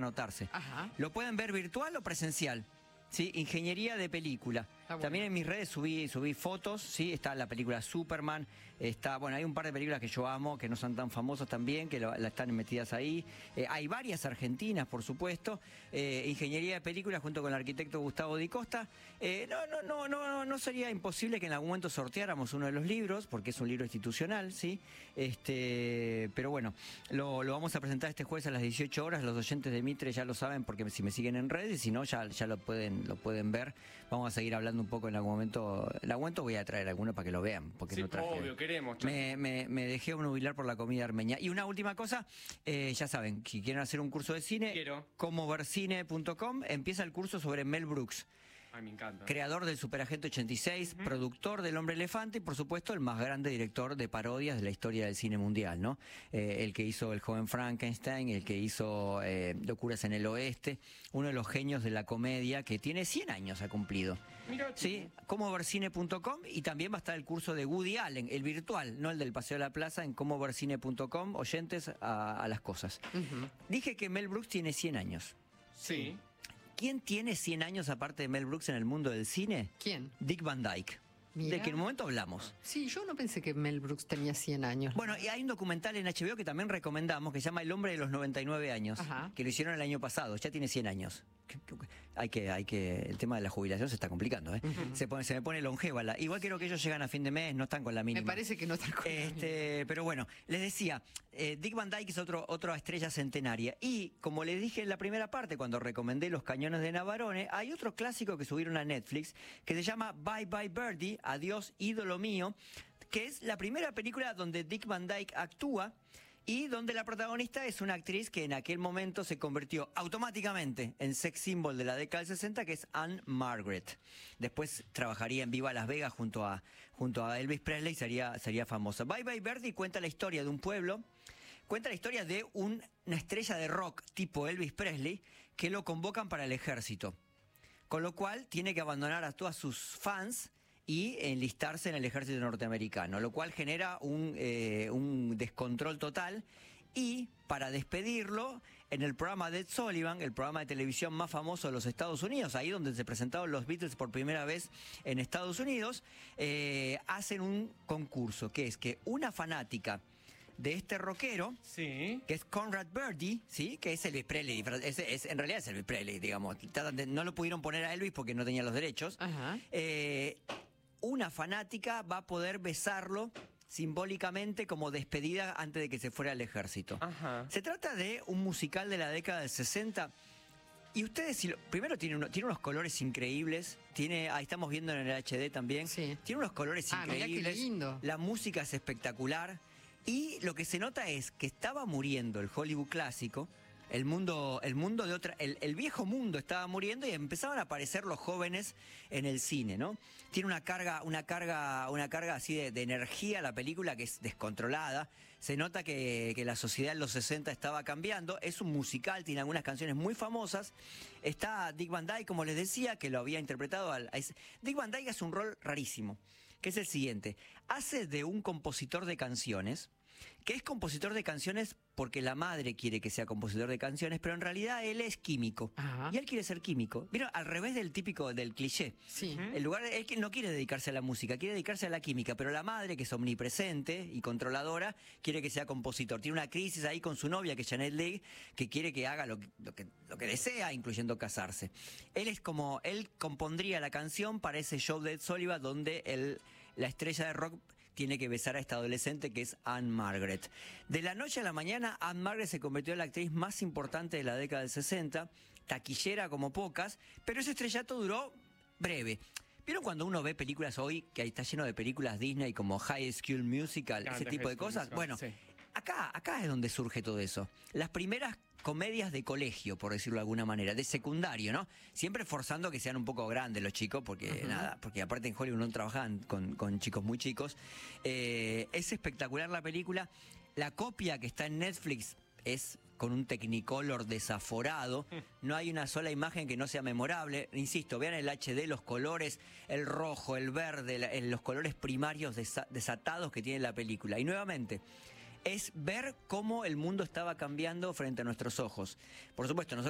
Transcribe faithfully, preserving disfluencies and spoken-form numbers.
anotarse. Ajá. Lo pueden ver virtual o presencial. Sí, ingeniería de película. Bueno. También en mis redes subí, subí fotos, sí, está la película Superman, está, bueno, hay un par de películas que yo amo, que no son tan famosas también, que lo, la están metidas ahí. Eh, hay varias argentinas, por supuesto. Eh, ingeniería de película junto con el arquitecto Gustavo Di Costa. Eh, no, no, no, no, no, no sería imposible que en algún momento sorteáramos uno de los libros, porque es un libro institucional, sí. Este, pero bueno, lo, lo vamos a presentar este jueves a las dieciocho horas. Los oyentes de Mitre ya lo saben, porque si me siguen en redes, y si no, ya, ya lo pueden, lo pueden ver. Vamos a seguir hablando un poco en algún momento. En algún momento voy a traer alguno para que lo vean, porque Sí, no traje. obvio, queremos. Me, me, me dejé obnubilar por la comida armenia. Y una última cosa, eh, ya saben, si quieren hacer un curso de cine, Quiero. como ver cine punto com, empieza el curso sobre Mel Brooks. Ay, me encanta. Creador del Superagente ochenta y seis, uh-huh. productor del Hombre Elefante y por supuesto el más grande director de parodias de la historia del cine mundial, ¿no? Eh, el que hizo El joven Frankenstein, el que hizo eh, Locuras en el Oeste, uno de los genios de la comedia que tiene cien años ha cumplido. Mira, sí, como ver cine punto com, y también va a estar el curso de Woody Allen, el virtual, no el del Paseo de la Plaza, en como ver cine punto com, oyentes a, a las cosas. Uh-huh. Dije que Mel Brooks tiene cien años. Sí. ¿Quién tiene cien años aparte de Mel Brooks en el mundo del cine? ¿Quién? Dick Van Dyke. Mira. De que en un momento hablamos. Sí, yo no pensé que Mel Brooks tenía cien años. Bueno, y hay un documental en H B O que también recomendamos, que se llama El hombre de los noventa y nueve años. Ajá. Que lo hicieron el año pasado, ya tiene cien años. Hay que, hay que, el tema de la jubilación se está complicando, ¿eh? Uh-huh. se, pone, se me pone longeva. La, igual creo que ellos llegan a fin de mes, no están con la mínima. Me parece que no están con este, la mínima. Pero bueno, les decía, eh, Dick Van Dyke es otro, otra estrella centenaria. Y como les dije en la primera parte, cuando recomendé Los cañones de Navarone, hay otro clásico que subieron a Netflix, que se llama Bye Bye Birdie, Adiós ídolo mío, que es la primera película donde Dick Van Dyke actúa, y donde la protagonista es una actriz que en aquel momento se convirtió automáticamente en sex symbol de la década del sesenta, que es Anne Margaret. Después trabajaría en Viva Las Vegas junto a, junto a Elvis Presley y sería, sería famosa. Bye Bye Birdie cuenta la historia de un pueblo, cuenta la historia de un, una estrella de rock tipo Elvis Presley que lo convocan para el ejército. Con lo cual tiene que abandonar a todas sus fans y enlistarse en el ejército norteamericano, lo cual genera un, eh, un descontrol total. Y para despedirlo, en el programa de Ed Sullivan, el programa de televisión más famoso de los Estados Unidos, ahí donde se presentaron los Beatles por primera vez en Estados Unidos, eh, hacen un concurso, que es que una fanática de este rockero, sí. que es Conrad Birdie, ¿sí? Que es Elvis Presley, es, es, en realidad es Elvis Presley, digamos. No lo pudieron poner a Elvis porque no tenía los derechos. Ajá. Eh, una fanática va a poder besarlo simbólicamente como despedida antes de que se fuera al ejército. Ajá. Se trata de un musical de la década del sesenta. Y ustedes, si lo, primero tiene, uno, tiene unos colores increíbles, tiene, ahí estamos viendo en el H D también, sí. Tiene unos colores ah, increíbles, mirá qué lindo. La música es espectacular, y lo que se nota es que estaba muriendo el Hollywood clásico, el mundo, el mundo de otra, el, el viejo mundo estaba muriendo y empezaban a aparecer los jóvenes en el cine, ¿no? Tiene una carga, una carga, una carga así de, de energía la película que es descontrolada. Se nota que, que la sociedad en los sesenta estaba cambiando. Es un musical, tiene algunas canciones muy famosas. Está Dick Van Dyke, como les decía, que lo había interpretado. Al, es, Dick Van Dyke hace un rol rarísimo, que es el siguiente: hace de un compositor de canciones, que es compositor de canciones porque la madre quiere que sea compositor de canciones, pero en realidad él es químico. Ajá. Y él quiere ser químico. ¿Vieron? Al revés del típico, del cliché. Sí. En lugar de, él no quiere dedicarse a la música, quiere dedicarse a la química, pero la madre, que es omnipresente y controladora, quiere que sea compositor. Tiene una crisis ahí con su novia, que es Janet Leigh, que quiere que haga lo que, lo que, lo que desea, incluyendo casarse. Él es como, él compondría la canción para ese show de Ed Sullivan, donde él, la estrella de rock, tiene que besar a esta adolescente que es Anne Margaret. De la noche a la mañana, Anne Margaret se convirtió en la actriz más importante de la década del sesenta, taquillera como pocas, pero ese estrellato duró breve. ¿Vieron cuando uno ve películas hoy, que ahí está lleno de películas Disney como High School Musical, Canta, ese tipo de cosas? Musical, Bueno, sí. acá, acá es donde surge todo eso. Las primeras comedias de colegio, por decirlo de alguna manera, de secundario, ¿no? Siempre forzando que sean un poco grandes los chicos, porque uh-huh. nada, porque aparte en Hollywood no trabajaban con, con chicos muy chicos. Eh, es espectacular la película. La copia que está en Netflix es con un Technicolor desaforado. No hay una sola imagen que no sea memorable. Insisto, vean el H D, los colores, el rojo, el verde, la, los colores primarios desa, desatados que tiene la película. Y nuevamente, es ver cómo el mundo estaba cambiando frente a nuestros ojos. Por supuesto, nosotros